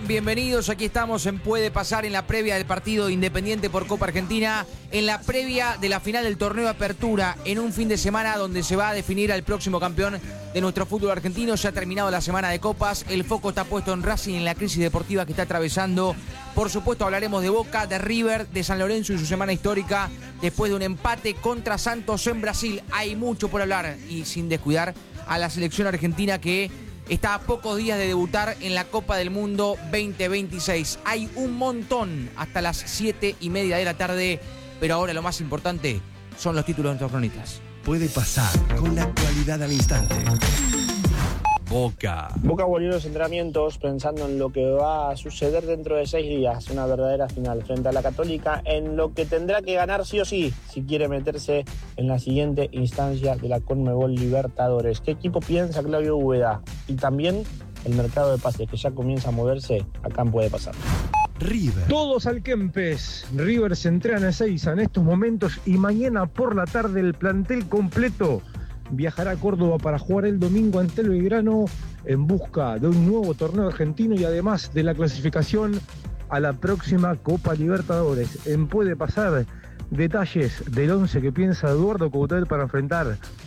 Bienvenidos. Aquí estamos en Puede Pasar, en la previa del partido de Independiente por Copa Argentina, en la previa de la final del torneo de Apertura, en un fin de semana donde se va a definir al próximo campeón de nuestro fútbol argentino. Se ha terminado la semana de Copas, el foco está puesto en Racing, en la crisis deportiva que está atravesando. Por supuesto hablaremos de Boca, de River, de San Lorenzo y su semana histórica después de un empate contra Santos en Brasil. Hay mucho por hablar y sin descuidar a la selección argentina que está a pocos días de debutar en la Copa del Mundo 2026. Hay un montón hasta las 7:30 de la tarde, pero ahora lo más importante son los títulos de nuestros cronistas. Puede pasar con la actualidad al instante. Boca volvió a los entrenamientos pensando en lo que va a suceder dentro de 6 días, una verdadera final frente a la Católica, en lo que tendrá que ganar sí o sí si quiere meterse en la siguiente instancia de la Conmebol Libertadores. ¿Qué equipo piensa Claudio Úbeda? Y también el mercado de pases que ya comienza a moverse, acá en Puede Pasar. River. Todos al Kempes. River se entrena en Ezeiza en estos momentos y mañana por la tarde el plantel completo viajará a Córdoba para jugar el domingo ante el Belgrano en busca de un nuevo torneo argentino y además de la clasificación a la próxima Copa Libertadores. En Puede Pasar, detalles del 11 que piensa Eduardo Coudet para enfrentar